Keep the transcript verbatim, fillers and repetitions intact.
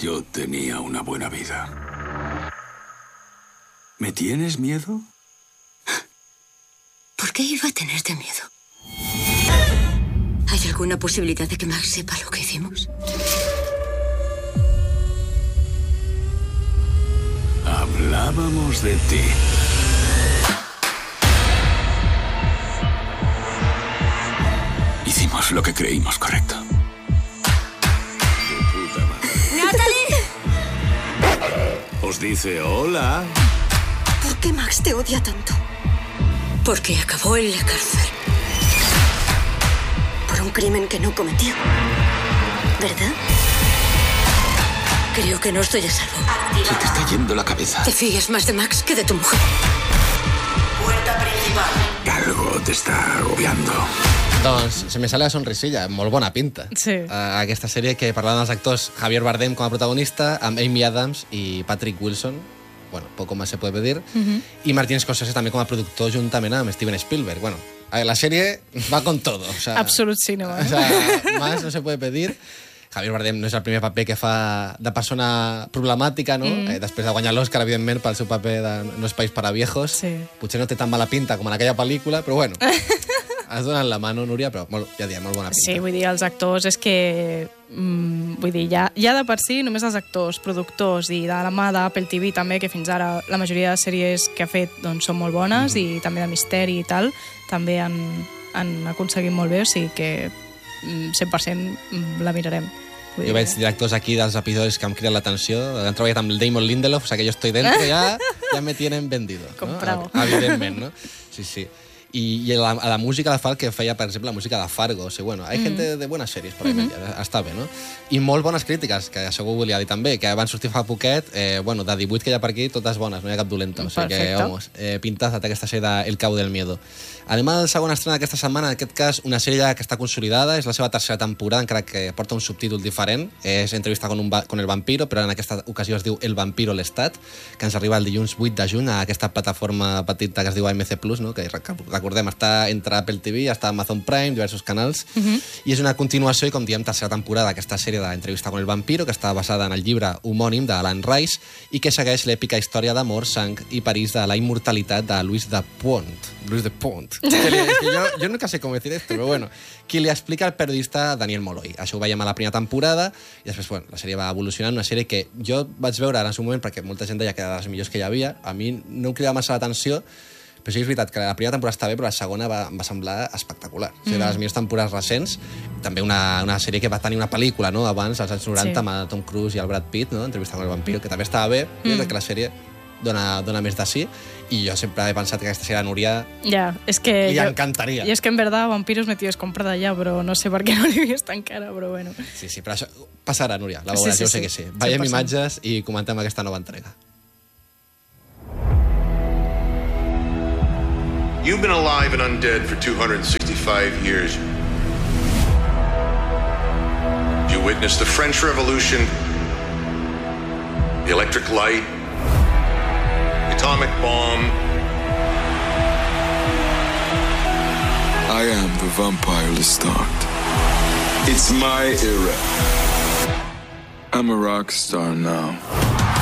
Yo tenía una buena vida. ¿Me tienes miedo? ¿Por qué iba a tenerte miedo? ¿Hay alguna posibilidad de que Max sepa lo que hicimos? Hablábamos de ti. Hicimos lo que creímos correcto. ¡Natalie! Os dice hola. ¿Por qué Max te odia tanto? Porque acabó en la cárcel. Por un crimen que no cometió. ¿Verdad? Creo que no estoy a salvo. Se te está yendo la cabeza. Te fíes más de Max que de tu mujer. Puerta principal. Algo te está agobiando. Doncs se me sale la sonrisilla, molt bona pinta. Sí. Uh, aquesta sèrie que parlaven dels actors Javier Bardem com a protagonista, amb Amy Adams i Patrick Wilson, bueno, poco más se puede pedir, uh-huh. i Martin Scorsese també com a productor juntament amb Steven Spielberg. Bueno, la sèrie va con todo. O sea, Absolut cinema. O sea, más no se puede pedir. Javier Bardem no és el primer paper que fa de persona problemàtica, no? Mm. Eh, després de guanyar l'Oscar, evidentment, pel seu paper de No és país para viejos. Sí. Potser no té tan mala pinta com en aquella pel·lícula, però bueno, has donat la mano, Núria, però molt, ja diem, molt bona pinta. Sí, vull dir, els actors és que... Mm, vull dir, ja, ja de per si, només els actors, productors i de la mà d'Apple T V també, que fins ara la majoria de sèries que ha fet doncs, són molt bones, mm. i també de misteri i tal, també han, han aconseguit molt bé, o sigui que cent per cent la mirarem. Jo veig directors aquí dels episodis que em criden l'atenció. Han treballat amb el Damon Lindelof, o sea que yo estoy dentro, ya, ya me tienen vendido. Comprado. ¿No? Evidentment, no? Sí, sí. I, i a, la, a la música de Falk, que feia, per exemple, la música de Fargo. O sigui, bueno, hay mm. gente de buenas series por ahí, mm -hmm. està bé, no? I molt bones crítiques, que això ho volia dir també, que van sortir fa poquet, eh, bueno, de divuit que hi ha per aquí, totes bones, no hi ha cap dolenta. O sigui que, vamos, eh, pintaza té aquesta sèrie de El cau del miedo. Anem al segon estrena d'aquesta setmana, en aquest cas una sèrie que està consolidada, és la seva tercera temporada, encara que porta un subtítol diferent, és Entrevista con, un con el vampiro, però en aquesta ocasió es diu El vampiro l'estat, que ens arriba el dilluns vuit de juny a aquesta plataforma petita que es diu A M C plus, no? Que recordem, està entre Apple T V, està Amazon Prime, diversos canals, uh-huh. i és una continuació i, com diem, tercera temporada d'aquesta sèrie d'Entrevista con el vampiro, que està basada en el llibre homònim d'Alan Rice i que segueix l'èpica història d'amor, sang i París de la immortalitat de Louis de Pont. Louis de Pont. Que li, és que jo, jo nunca sé com decir esto, però bueno, qui li explica el periodista Daniel Molloy. Això ho veiem a la primera temporada i després, bueno, la sèrie va evolucionant, una sèrie que jo vaig veure ara en un moment perquè molta gent deia que era de les millors que hi havia. A mi no em cridava massa l'atenció, però sí que és veritat que la primera temporada està bé, però la segona va, em va semblar espectacular. Mm. O sigui, de les millors temporades recents, també una, una sèrie que va tenir una pel·lícula, no?, abans, als anys noranta, sí. amb Tom Cruise i el Brad Pitt, no?, Entrevista con el vampiro, que també estava bé, mm. però que la sèrie dona, dona més de sí, i jo sempre he pensat que aquesta sèrie a Núria ja, és que li jo, encantaria. I és que en verdad Vampiros me tienes comprada ja, però no sé per què no l'he vist encara, però bueno. Sí, sí, però això passarà, Núria, la veuràs, sí, sí, jo sé sí. que sí. Veiem imatges i comentem aquesta nova entrega. You've been alive and undead for two hundred sixty-five years. You witnessed the French Revolution, the electric light, the atomic bomb. I am the vampire Lestat. It's my era. I'm a rock star now.